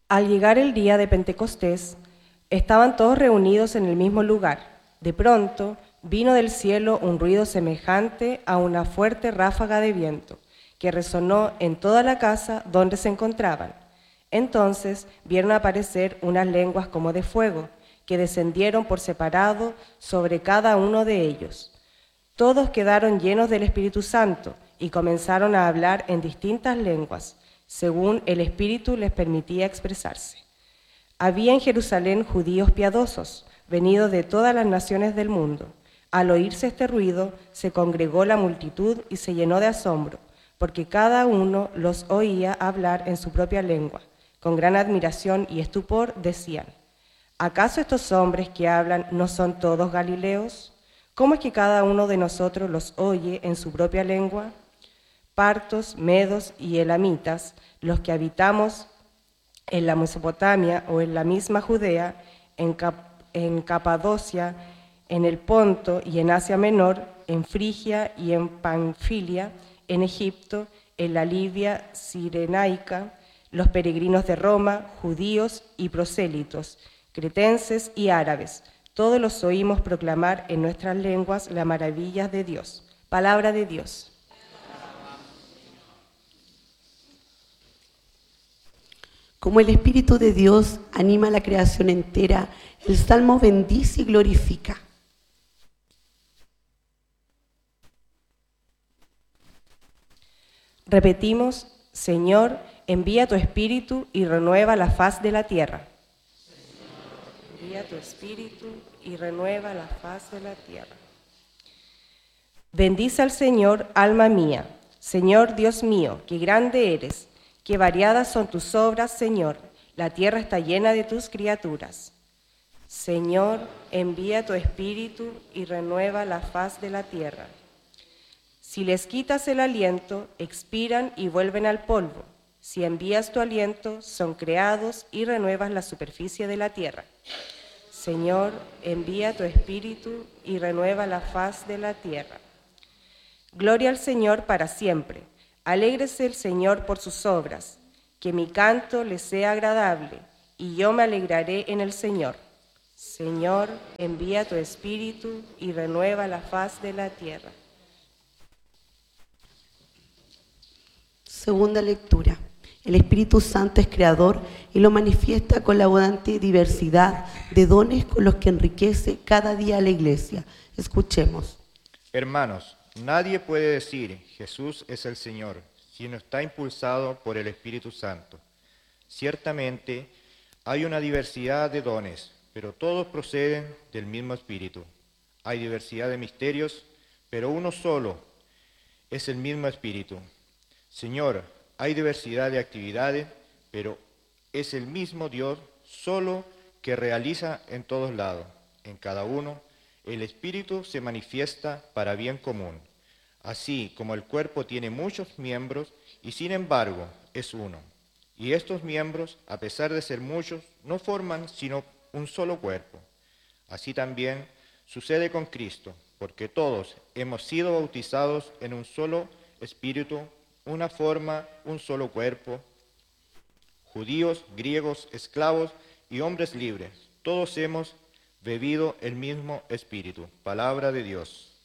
Al llegar el día de Pentecostés, estaban todos reunidos en el mismo lugar. De pronto, vino del cielo un ruido semejante a una fuerte ráfaga de viento, que resonó en toda la casa donde se encontraban. Entonces vieron aparecer unas lenguas como de fuego, que descendieron por separado sobre cada uno de ellos. Todos quedaron llenos del Espíritu Santo y comenzaron a hablar en distintas lenguas, según el Espíritu les permitía expresarse. Había en Jerusalén judíos piadosos, venidos de todas las naciones del mundo. Al oírse este ruido, se congregó la multitud y se llenó de asombro, porque cada uno los oía hablar en su propia lengua. Con gran admiración y estupor decían: ¿acaso estos hombres que hablan no son todos galileos? ¿Cómo es que cada uno de nosotros los oye en su propia lengua? Partos, medos y elamitas, los que habitamos en la Mesopotamia o en la misma Judea, en Capadocia, en el Ponto y en Asia Menor, en Frigia y en Panfilia, en Egipto, en la Libia cirenaica, los peregrinos de Roma, judíos y prosélitos, cretenses y árabes, todos los oímos proclamar en nuestras lenguas las maravillas de Dios. Palabra de Dios. Como el Espíritu de Dios anima a la creación entera, el Salmo bendice y glorifica. Repetimos: Señor, envía tu Espíritu y renueva la faz de la tierra. Señor, envía tu Espíritu y renueva la faz de la tierra. Bendice al Señor, alma mía. Señor Dios mío, qué grande eres, qué variadas son tus obras, Señor. La tierra está llena de tus criaturas. Señor, envía tu Espíritu y renueva la faz de la tierra. Si les quitas el aliento, expiran y vuelven al polvo. Si envías tu aliento, son creados y renuevas la superficie de la tierra. Señor, envía tu Espíritu y renueva la faz de la tierra. Gloria al Señor para siempre. Alégrese el Señor por sus obras. Que mi canto le sea agradable, y yo me alegraré en el Señor. Señor, envía tu Espíritu y renueva la faz de la tierra. Segunda lectura. El Espíritu Santo es creador y lo manifiesta con la abundante diversidad de dones con los que enriquece cada día a la Iglesia. Escuchemos. Hermanos, nadie puede decir Jesús es el Señor si no está impulsado por el Espíritu Santo. Ciertamente hay una diversidad de dones, pero todos proceden del mismo Espíritu. Hay diversidad de misterios, pero uno solo es el mismo Espíritu. Señor, hay diversidad de actividades, pero es el mismo Dios solo que realiza en todos lados. En cada uno, el Espíritu se manifiesta para bien común. Así como el cuerpo tiene muchos miembros y sin embargo es uno. Y estos miembros, a pesar de ser muchos, no forman sino un solo cuerpo. Así también sucede con Cristo, porque todos hemos sido bautizados en un solo Espíritu, una forma, un solo cuerpo, judíos, griegos, esclavos y hombres libres. Todos hemos bebido el mismo Espíritu. Palabra de Dios.